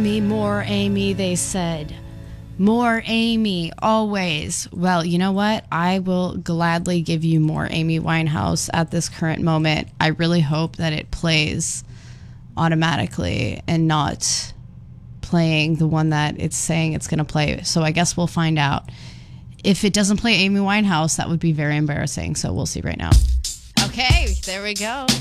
Me more Amy, they said. More Amy, always. Well, you know what? I will gladly give you more Amy Winehouse at this current moment. I really hope that it plays automatically and not playing the one that it's saying it's going to play. So I guess we'll find out. If it doesn't play Amy Winehouse, that would be very embarrassing. So we'll see right now. Okay, there we go.